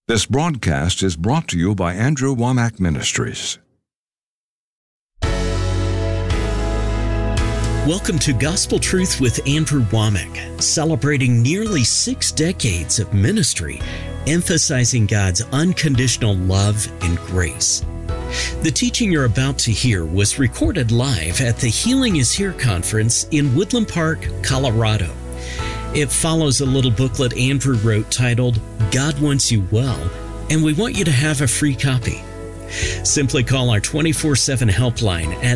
This broadcast is brought to you by Andrew Wommack Ministries. Welcome to Gospel Truth with Andrew Wommack, celebrating nearly 6 decades of ministry, emphasizing God's unconditional love and grace. The teaching you're about to hear was recorded live at the Healing is Here conference in Woodland Park, Colorado. It follows a little booklet Andrew wrote titled, God Wants You Well, and we want you to have a free copy. Simply call our 24/7 helpline at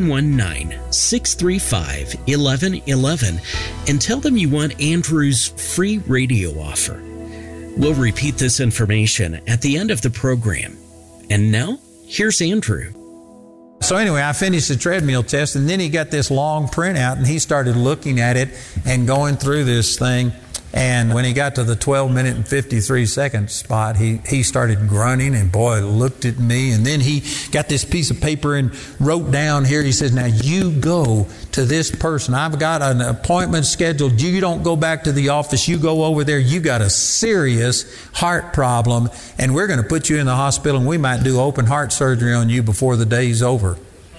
719-635-1111 and tell them you want Andrew's free radio offer. We'll repeat this information at the end of the program. And now, here's Andrew. So anyway, I finished the treadmill test, and then he got this long printout, and he started looking at it and going through this thing. And when he got to the 12 minute and 53 second spot, he started grunting, and boy, looked at me. And then he got this piece of paper and wrote down here, he says, now you go to this person. I've got an appointment scheduled. You don't go back to the office. You go over there. You got a serious heart problem, and we're going to put you in the hospital, and we might do open heart surgery on you before the day's over.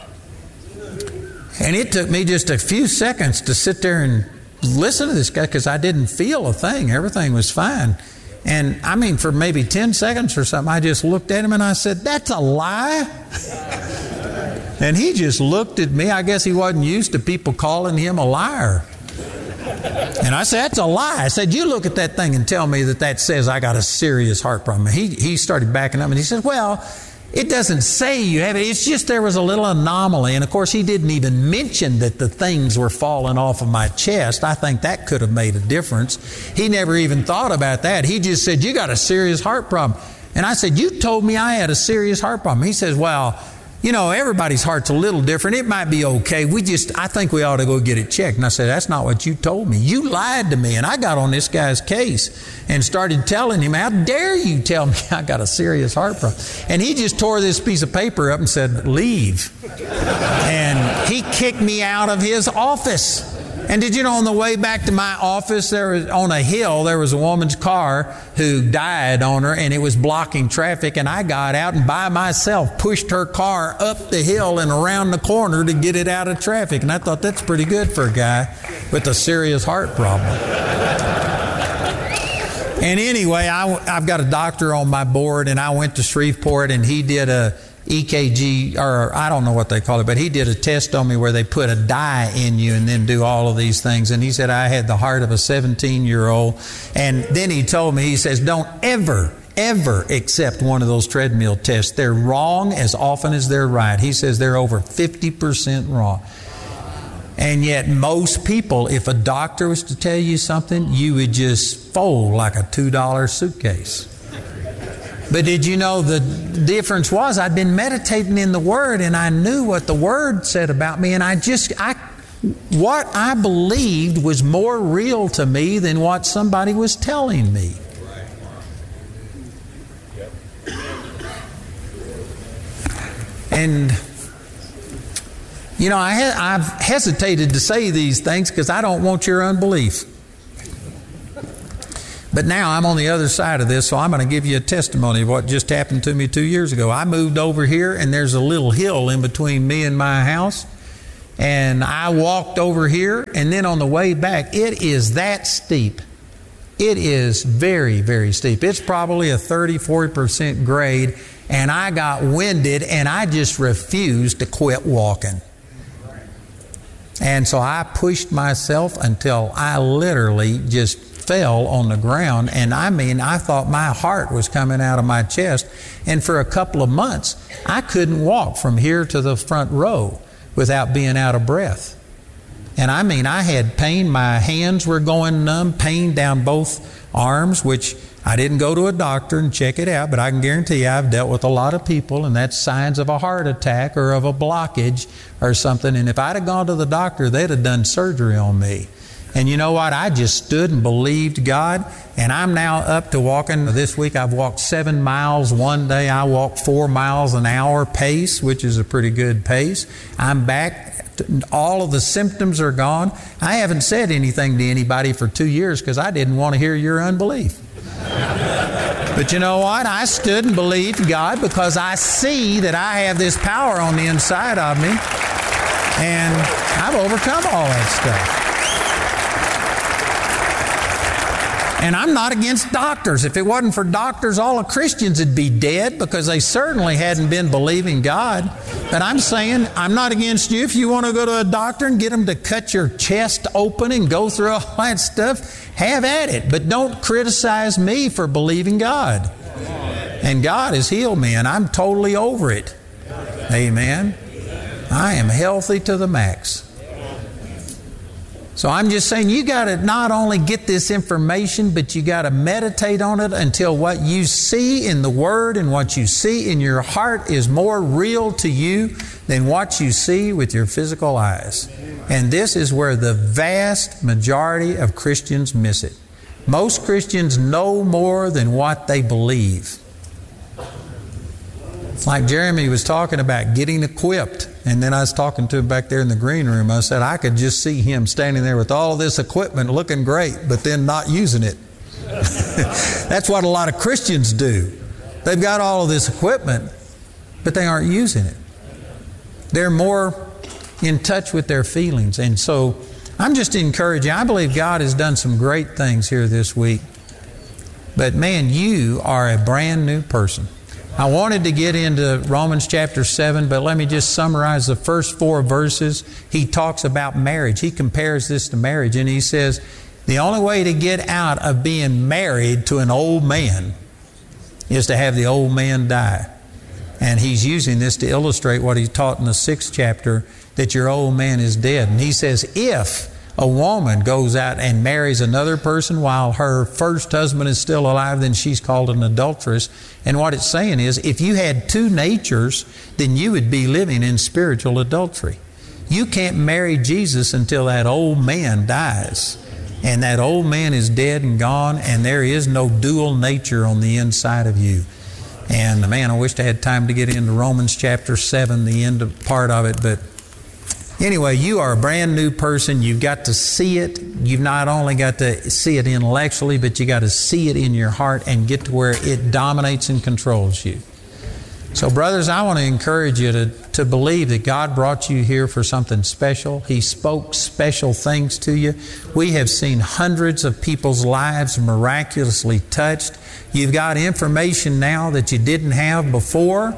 And it took me just a few seconds to sit there and listen to this guy, because I didn't feel a thing. Everything was fine. And I mean, for maybe 10 seconds or something, I just looked at him and I said, that's a lie. And he just looked at me. I guess he wasn't used to people calling him a liar. And I said, that's a lie. I said, you look at that thing and tell me that says I got a serious heart problem. He started backing up, and he said, well, it doesn't say you have it. It's just there was a little anomaly. And of course, he didn't even mention that the things were falling off of my chest. I think that could have made a difference. He never even thought about that. He just said, you got a serious heart problem. And I said, you told me I had a serious heart problem. He says, well, you know, everybody's heart's a little different. It might be okay. I think we ought to go get it checked. And I said, that's not what you told me. You lied to me. And I got on this guy's case and started telling him, how dare you tell me I got a serious heart problem? And he just tore this piece of paper up and said, leave. And he kicked me out of his office. And did you know, on the way back to my office, on a hill, there was a woman's car who died on her, and it was blocking traffic. And I got out and by myself pushed her car up the hill and around the corner to get it out of traffic. And I thought, that's pretty good for a guy with a serious heart problem. And anyway, I've got a doctor on my board, and I went to Shreveport, and he did a EKG, or I don't know what they call it, but he did a test on me where they put a dye in you and then do all of these things. And he said I had the heart of a 17-year-old. And then he told me, he says, don't ever accept one of those treadmill tests. They're wrong as often as they're right. He says they're over 50% wrong. And yet most people, if a doctor was to tell you something, you would just fold like a $2 suitcase. But did you know the difference was I'd been meditating in the Word, and I knew what the Word said about me, and what I believed was more real to me than what somebody was telling me. And you know, I've hesitated to say these things because I don't want your unbelief. But now I'm on the other side of this, so I'm going to give you a testimony of what just happened to me 2 years ago. I moved over here, and there's a little hill in between me and my house. And I walked over here, and then on the way back, it is that steep. It is very, very steep. It's probably a 30-40% grade, and I got winded, and I just refused to quit walking. And so I pushed myself until I literally just fell on the ground. And I thought my heart was coming out of my chest. And for a couple of months, I couldn't walk from here to the front row without being out of breath. And I had pain. My hands were going numb, pain down both arms, which I didn't go to a doctor and check it out, but I can guarantee you I've dealt with a lot of people, and that's signs of a heart attack or of a blockage or something. And if I'd have gone to the doctor, they'd have done surgery on me. And you know what? I just stood and believed God, and I'm now up to walking. This week I've walked 7 miles one day. I walked 4 miles an hour pace, which is a pretty good pace. I'm back. All of the symptoms are gone. I haven't said anything to anybody for 2 years because I didn't want to hear your unbelief. But you know what? I stood and believed God because I see that I have this power on the inside of me. And I've overcome all that stuff. And I'm not against doctors. If it wasn't for doctors, all the Christians would be dead because they certainly hadn't been believing God. But I'm saying, I'm not against you. If you want to go to a doctor and get them to cut your chest open and go through all that stuff, have at it. But don't criticize me for believing God. And God has healed me, and I'm totally over it. Amen. I am healthy to the max. So I'm just saying, you got to not only get this information, but you got to meditate on it until what you see in the Word and what you see in your heart is more real to you than what you see with your physical eyes. And this is where the vast majority of Christians miss it. Most Christians know more than what they believe. Like Jeremy was talking about getting equipped. And then I was talking to him back there in the green room. I said, I could just see him standing there with all this equipment looking great, but then not using it. That's what a lot of Christians do. They've got all of this equipment, but they aren't using it. They're more in touch with their feelings. And so I'm just encouraging. I believe God has done some great things here this week. But man, you are a brand new person. I wanted to get into Romans chapter 7, but let me just summarize the first 4 verses. He talks about marriage. He compares this to marriage, and he says, the only way to get out of being married to an old man is to have the old man die. And he's using this to illustrate what he taught in the 6th chapter, that your old man is dead. And he says, if a woman goes out and marries another person while her first husband is still alive, then she's called an adulteress. And what it's saying is, if you had 2 natures, then you would be living in spiritual adultery. You can't marry Jesus until that old man dies. And that old man is dead and gone, and there is no dual nature on the inside of you. And man, I wished I had time to get into Romans chapter 7, the end part of it, but anyway, you are a brand new person. You've got to see it. You've not only got to see it intellectually, but you got to see it in your heart and get to where it dominates and controls you. So brothers, I want to encourage you to believe that God brought you here for something special. He spoke special things to you. We have seen hundreds of people's lives miraculously touched. You've got information now that you didn't have before,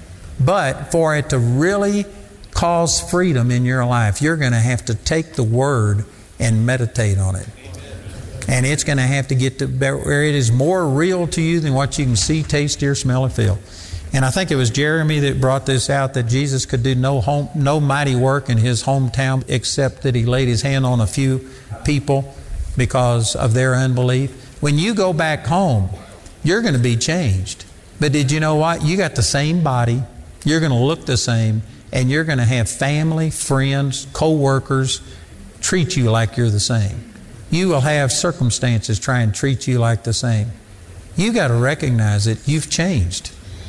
but for it to really cause freedom in your life, you're going to have to take the Word and meditate on it. And it's going to have to get to where it is more real to you than what you can see, taste, hear, smell, or feel. And I think it was Jeremy that brought this out, that Jesus could do no mighty work in His hometown except that He laid His hand on a few people because of their unbelief. When you go back home, you're going to be changed. But did you know what? You got the same body. You're going to look the same. And you're going to have family, friends, co-workers treat you like you're the same. You will have circumstances try and treat you like the same. You've got to recognize that you've changed.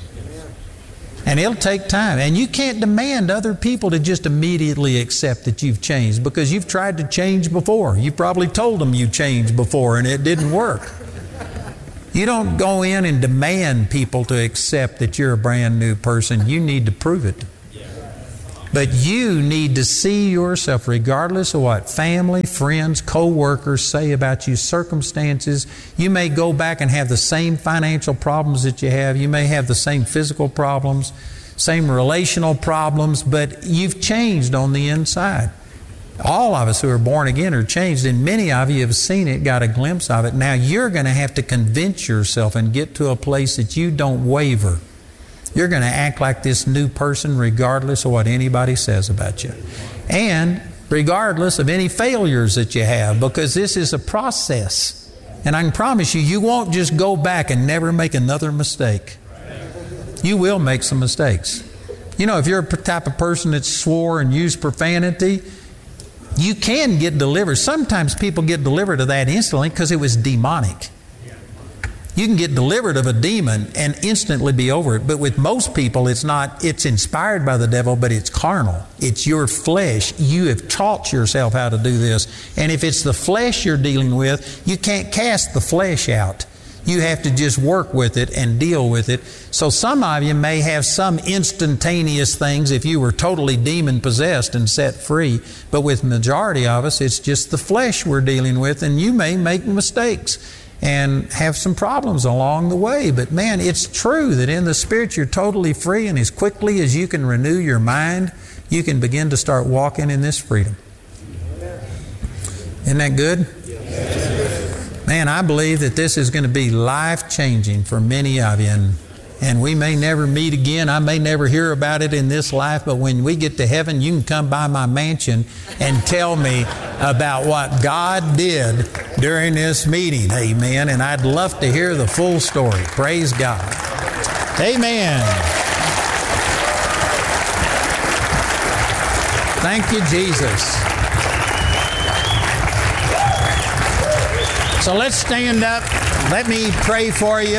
And it'll take time. And you can't demand other people to just immediately accept that you've changed, because you've tried to change before. You probably told them you changed before and it didn't work. You don't go in and demand people to accept that you're a brand new person. You need to prove it. But you need to see yourself, regardless of what family, friends, co-workers say about you, circumstances. You may go back and have the same financial problems that you have. You may have the same physical problems, same relational problems, but you've changed on the inside. All of us who are born again are changed, and many of you have seen it, got a glimpse of it. Now you're going to have to convince yourself and get to a place that you don't waver. You're going to act like this new person regardless of what anybody says about you. And regardless of any failures that you have, because this is a process. And I can promise you, you won't just go back and never make another mistake. You will make some mistakes. You know, if you're a type of person that swore and used profanity, you can get delivered. Sometimes people get delivered of that instantly because it was demonic. You can get delivered of a demon and instantly be over it. But with most people, it's not. It's inspired by the devil, but it's carnal. It's your flesh. You have taught yourself how to do this. And if it's the flesh you're dealing with, you can't cast the flesh out. You have to just work with it and deal with it. So some of you may have some instantaneous things if you were totally demon-possessed and set free. But with the majority of us, it's just the flesh we're dealing with, and you may make mistakes and have some problems along the way. But man, it's true that in the Spirit you're totally free, and as quickly as you can renew your mind, you can begin to start walking in this freedom. Isn't that good? Man, I believe that this is going to be life-changing for many of you. And we may never meet again. I may never hear about it in this life, but when we get to heaven, you can come by my mansion and tell me about what God did during this meeting. Amen. And I'd love to hear the full story. Praise God. Amen. Thank you, Jesus. So let's stand up. Let me pray for you.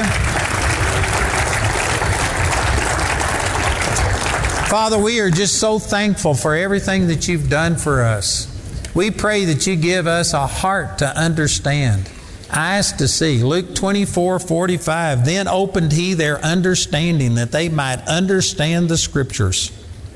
Father, we are just so thankful for everything that you've done for us. We pray that you give us a heart to understand, eyes to see. Luke 24:45, then opened he their understanding that they might understand the Scriptures.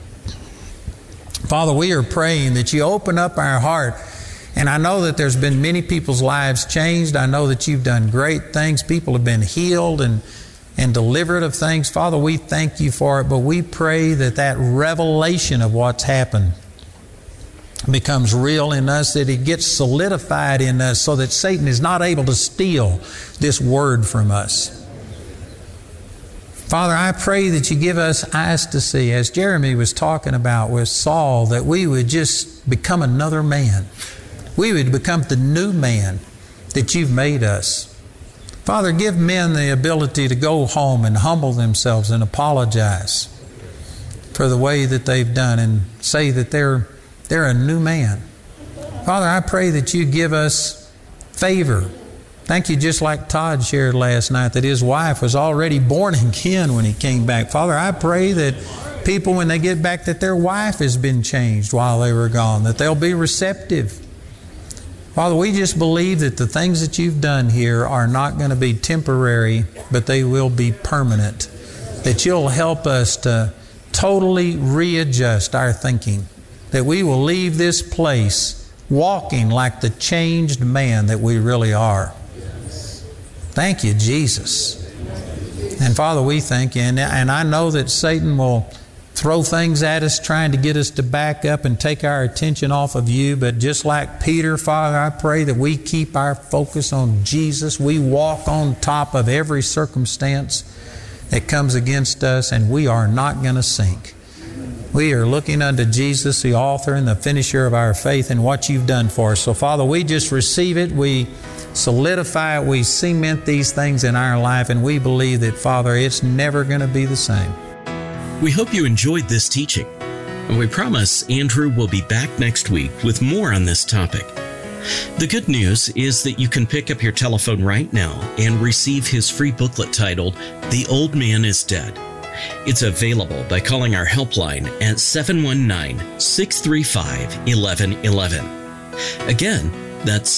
Father, we are praying that you open up our heart. And I know that there's been many people's lives changed. I know that you've done great things. People have been healed and delivered of things. Father, we thank you for it, but we pray that that revelation of what's happened becomes real in us, that it gets solidified in us so that Satan is not able to steal this word from us. Father, I pray that you give us eyes to see, as Jeremy was talking about with Saul, that we would just become another man. We would become the new man that you've made us. Father, give men the ability to go home and humble themselves and apologize for the way that they've done and say that they're a new man. Father, I pray that you give us favor. Thank you, just like Todd shared last night, that his wife was already born again when he came back. Father, I pray that people, when they get back, that their wife has been changed while they were gone, that they'll be receptive. Father, we just believe that the things that you've done here are not going to be temporary, but they will be permanent. That you'll help us to totally readjust our thinking. That we will leave this place walking like the changed man that we really are. Thank you, Jesus. And Father, we thank you. And I know that Satan will throw things at us trying to get us to back up and take our attention off of you. But just like Peter, Father, I pray that we keep our focus on Jesus. We walk on top of every circumstance that comes against us, and we are not going to sink. We are looking unto Jesus, the author and the finisher of our faith, and what you've done for us. So Father, we just receive it. We solidify it. We cement these things in our life, and we believe that, Father, it's never going to be the same. We hope you enjoyed this teaching, and we promise Andrew will be back next week with more on this topic. The good news is that you can pick up your telephone right now and receive his free booklet titled, The Old Man is Dead. It's available by calling our helpline at 719-635-1111. Again, that's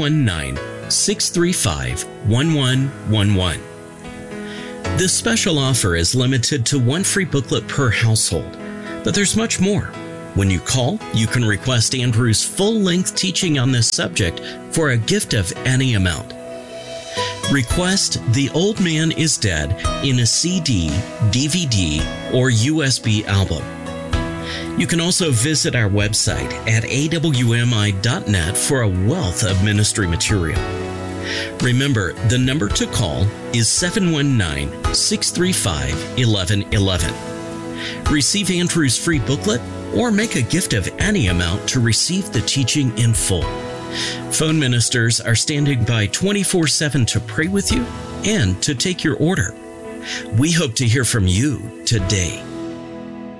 719-635-1111. This special offer is limited to one free booklet per household, but there's much more. When you call, you can request Andrew's full-length teaching on this subject for a gift of any amount. Request The Old Man is Dead in a CD, DVD, or USB album. You can also visit our website at awmi.net for a wealth of ministry material. Remember, the number to call is 719-635-1111. Receive Andrew's free booklet or make a gift of any amount to receive the teaching in full. Phone ministers are standing by 24/7 to pray with you and to take your order. We hope to hear from you today.